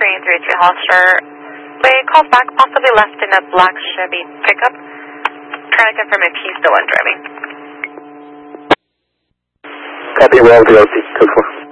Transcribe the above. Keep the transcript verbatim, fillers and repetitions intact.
three three two Hollister. They called back, possibly left in a black Chevy pickup. Trying to confirm if he's the one driving. Copy, well, V O C, two four.